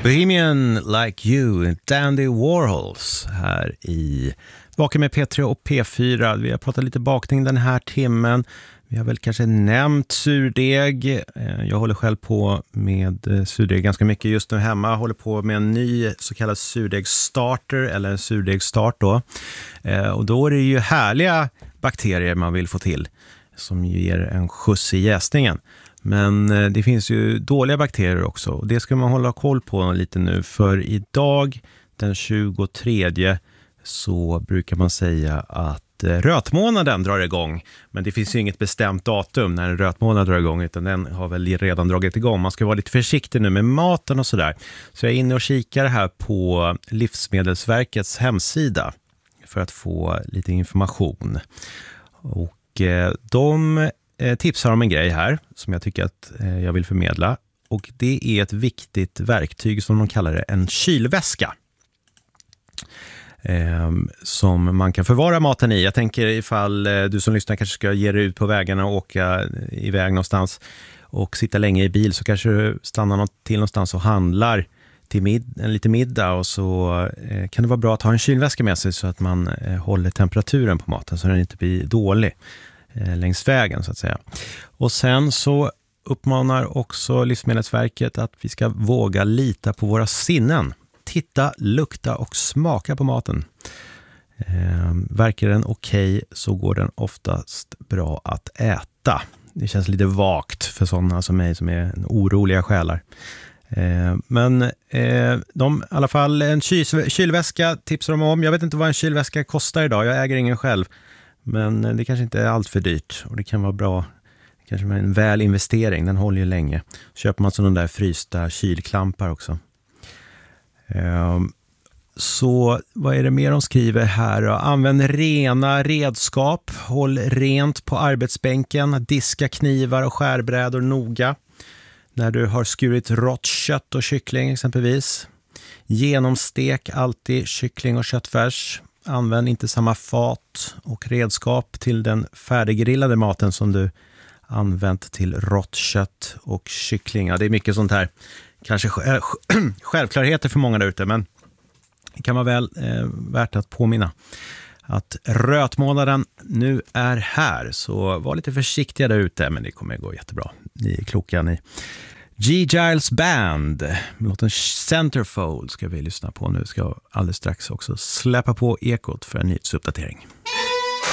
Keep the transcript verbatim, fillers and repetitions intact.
Bohemian Like You, Dandy Warhols här i Vaken med P tre och P fyra. Vi har pratat lite bakning den här timmen. Vi har väl kanske nämnt surdeg. Jag håller själv på med surdeg ganska mycket just nu hemma. Jag håller på med en ny så kallad surdegstarter eller en surdegsstart då. Och då är det ju härliga bakterier man vill få till som ger en skjuts i jäsningen. Men det finns ju dåliga bakterier också och det ska man hålla koll på lite nu, för idag den tjugotredje så brukar man säga att rötmånaden drar igång. Men det finns ju inget bestämt datum när en rötmånad drar igång, utan den har väl redan dragit igång. Man ska vara lite försiktig nu med maten och sådär. Så jag är inne och kikar här på Livsmedelsverkets hemsida för att få lite information. Och eh, de tipsar om en grej här som jag tycker att jag vill förmedla, och det är ett viktigt verktyg som de kallar det, en kylväska eh, som man kan förvara maten i. Jag tänker ifall du som lyssnar kanske ska ge dig ut på vägarna och åka iväg någonstans och sitta länge i bil, så kanske du stannar något till någonstans och handlar till mid- en lite middag, och så eh, kan det vara bra att ha en kylväska med sig så att man eh, håller temperaturen på maten så den inte blir dålig längs vägen så att säga. Och sen så uppmanar också Livsmedelsverket att vi ska våga lita på våra sinnen. Titta, lukta och smaka på maten. Eh, verkar den okej så går den oftast bra att äta. Det känns lite vagt för sådana som mig som är oroliga själar. Eh, men eh, de, i alla fall en kyl- kylväska tipsar de om. Jag vet inte vad en kylväska kostar idag. Jag äger ingen själv. Men det kanske inte är allt för dyrt och det kan vara bra, kanske en väl investering, den håller ju länge. Köper man sådana där frysta kylklampar också. Så vad är det mer de skriver här då? Använd rena redskap, håll rent på arbetsbänken, diska knivar och skärbrädor noga när du har skurit rått kött och kyckling exempelvis. Genomstek alltid kyckling och köttfärs. Använd inte samma fat och redskap till den färdiggrillade maten som du använt till rått kött och kyckling. Ja, det är mycket sånt här, kanske självklarheter för många där ute, men det kan vara väl eh, värt att påminna att rötmånaden nu är här. Så var lite försiktiga där ute, men det kommer gå jättebra. Ni är kloka ni. G. Giles Band, låten Centerfold ska vi lyssna på nu. Ska alldeles strax också släppa på ekot för en nyhetsuppdatering.